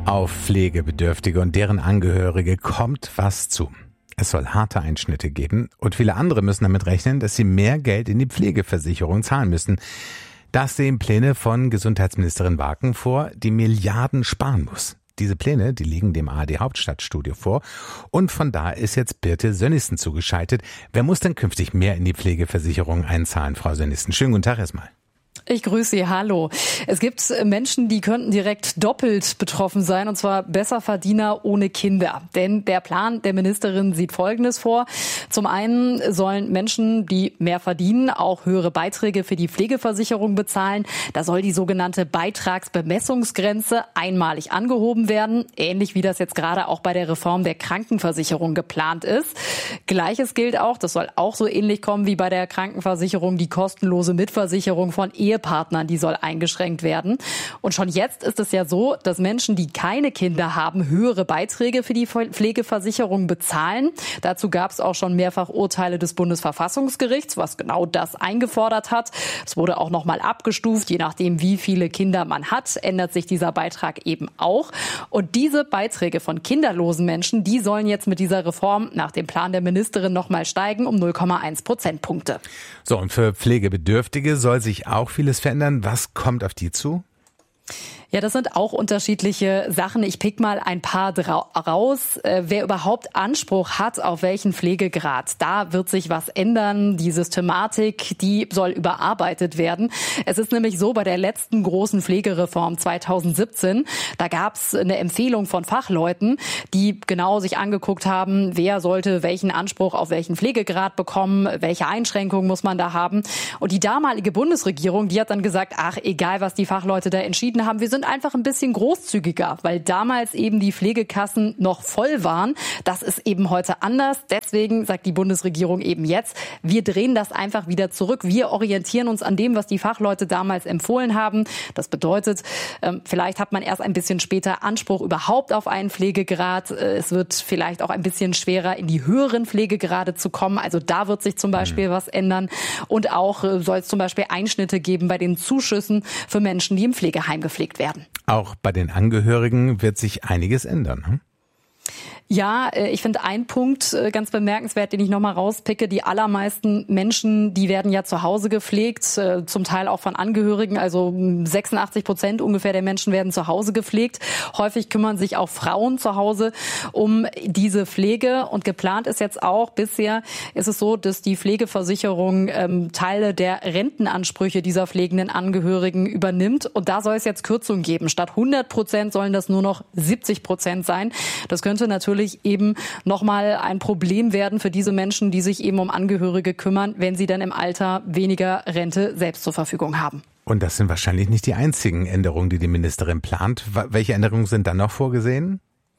Auf Pflegebedürftige und deren Angehörige kommt was zu. Es soll harte Einschnitte geben und viele andere müssen damit rechnen, dass sie mehr Geld in die Pflegeversicherung zahlen müssen. Das sehen Pläne von Gesundheitsministerin Waken vor, die Milliarden sparen muss. Diese Pläne, die liegen dem ARD Hauptstadtstudio vor. Und von da ist jetzt Birte Sönnigsen zugeschaltet. Wer muss denn künftig mehr in die Pflegeversicherung einzahlen, Frau Sönnigsen? Schönen guten Tag erstmal. Ich grüße Sie, hallo. Es gibt Menschen, die könnten direkt doppelt betroffen sein, und zwar Besserverdiener ohne Kinder. Denn der Plan der Ministerin sieht Folgendes vor. Zum einen sollen Menschen, die mehr verdienen, auch höhere Beiträge für die Pflegeversicherung bezahlen. Da soll die sogenannte Beitragsbemessungsgrenze einmalig angehoben werden, ähnlich wie das jetzt gerade auch bei der Reform der Krankenversicherung geplant ist. Gleiches gilt auch, das soll auch so ähnlich kommen wie bei der Krankenversicherung, die kostenlose Mitversicherung von Ehepartnern, die soll eingeschränkt werden. Und schon jetzt ist es ja so, dass Menschen, die keine Kinder haben, höhere Beiträge für die Pflegeversicherung bezahlen. Dazu gab es auch schon mehrfach Urteile des Bundesverfassungsgerichts, was genau das eingefordert hat. Es wurde auch nochmal abgestuft, je nachdem, wie viele Kinder man hat, ändert sich dieser Beitrag eben auch. Und diese Beiträge von kinderlosen Menschen, die sollen jetzt mit dieser Reform nach dem Plan der Ministerin nochmal steigen um 0,1 Prozentpunkte. So, und für Pflegebedürftige soll sich auch vieles verändern. Was kommt auf die zu? Ja, das sind auch unterschiedliche Sachen. Ich pick mal ein paar raus. Wer überhaupt Anspruch hat auf welchen Pflegegrad, da wird sich was ändern. Die Systematik, die soll überarbeitet werden. Es ist nämlich so, bei der letzten großen Pflegereform 2017, da gab es eine Empfehlung von Fachleuten, die genau sich angeguckt haben, wer sollte welchen Anspruch auf welchen Pflegegrad bekommen, welche Einschränkungen muss man da haben. Und die damalige Bundesregierung, die hat dann gesagt, ach, egal was die Fachleute da entschieden haben, wir sind einfach ein bisschen großzügiger, weil damals eben die Pflegekassen noch voll waren. Das ist eben heute anders. Deswegen sagt die Bundesregierung eben jetzt, wir drehen das einfach wieder zurück. Wir orientieren uns an dem, was die Fachleute damals empfohlen haben. Das bedeutet, vielleicht hat man erst ein bisschen später Anspruch überhaupt auf einen Pflegegrad. Es wird vielleicht auch ein bisschen schwerer, in die höheren Pflegegrade zu kommen. Also da wird sich zum Beispiel was ändern. Und auch soll es zum Beispiel Einschnitte geben bei den Zuschüssen für Menschen, die im Pflegeheim gepflegt werden. Auch bei den Angehörigen wird sich einiges ändern. Ja, ich finde einen Punkt ganz bemerkenswert, den ich nochmal rauspicke. Die allermeisten Menschen, die werden ja zu Hause gepflegt, zum Teil auch von Angehörigen. Also 86% ungefähr der Menschen werden zu Hause gepflegt. Häufig kümmern sich auch Frauen zu Hause um diese Pflege. Und geplant ist jetzt auch, bisher ist es so, dass die Pflegeversicherung Teile der Rentenansprüche dieser pflegenden Angehörigen übernimmt. Und da soll es jetzt Kürzungen geben. Statt 100% sollen das nur noch 70% sein. Das könnte natürlich eben nochmal ein Problem werden für diese Menschen, die sich eben um Angehörige kümmern, wenn sie dann im Alter weniger Rente selbst zur Verfügung haben. Und das sind wahrscheinlich nicht die einzigen Änderungen, die die Ministerin plant. Welche Änderungen sind dann noch vorgesehen?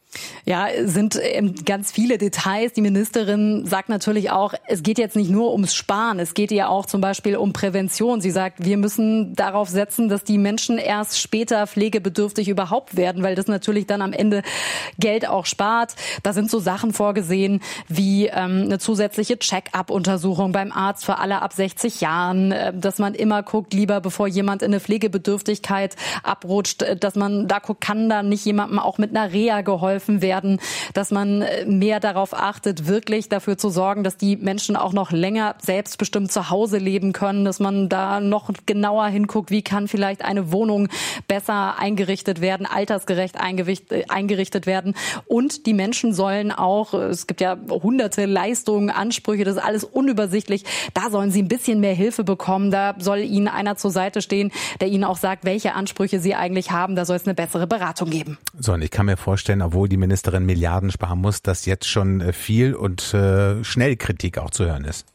Ja, sind ganz viele Details. Die Ministerin sagt natürlich auch, es geht jetzt nicht nur ums Sparen, es geht ja auch zum Beispiel um Prävention. Sie sagt, wir müssen darauf setzen, dass die Menschen erst später pflegebedürftig überhaupt werden, weil das natürlich dann am Ende Geld auch spart. Da sind so Sachen vorgesehen wie eine zusätzliche Check-up-Untersuchung beim Arzt für alle ab 60 Jahren, dass man immer guckt, lieber bevor jemand in eine Pflegebedürftigkeit abrutscht, dass man da guckt, kann da nicht jemandem auch mit einer Reha geholfen werden, dass man mehr darauf achtet, wirklich dafür zu sorgen, dass die Menschen auch noch länger selbstbestimmt zu Hause leben können, dass man da noch genauer hinguckt, wie kann vielleicht eine Wohnung besser eingerichtet werden, altersgerecht eingerichtet werden. Und die Menschen sollen auch, es gibt ja hunderte Leistungen, Ansprüche, das ist alles unübersichtlich, da sollen sie ein bisschen mehr Hilfe bekommen, da soll ihnen einer zur Seite stehen, der ihnen auch sagt, welche Ansprüche sie eigentlich haben, da soll es eine bessere Beratung geben. So, und ich kann mir vorstellen, obwohl die Ministerin Milliarden sparen muss, dass jetzt schon viel und schnell Kritik auch zu hören ist.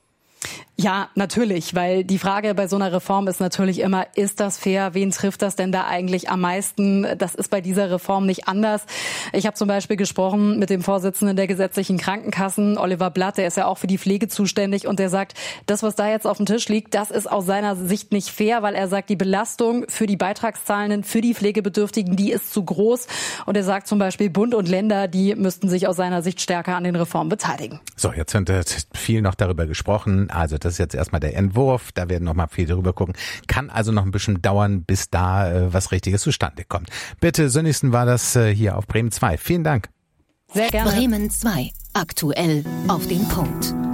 Ja, natürlich, weil die Frage bei so einer Reform ist natürlich immer, ist das fair? Wen trifft das denn da eigentlich am meisten? Das ist bei dieser Reform nicht anders. Ich habe zum Beispiel gesprochen mit dem Vorsitzenden der gesetzlichen Krankenkassen, Oliver Blatt, der ist ja auch für die Pflege zuständig und der sagt, das, was da jetzt auf dem Tisch liegt, das ist aus seiner Sicht nicht fair, weil er sagt, die Belastung für die Beitragszahlenden, für die Pflegebedürftigen, die ist zu groß. Und er sagt zum Beispiel, Bund und Länder, die müssten sich aus seiner Sicht stärker an den Reformen beteiligen. So, jetzt wird viel noch darüber gesprochen. Also das ist jetzt erstmal der Entwurf, da werden noch mal viel drüber gucken. Kann also noch ein bisschen dauern, bis da was Richtiges zustande kommt. Bitte, Sönnigsen war das hier auf Bremen 2. Vielen Dank. Sehr gerne. Bremen 2. Aktuell auf den Punkt.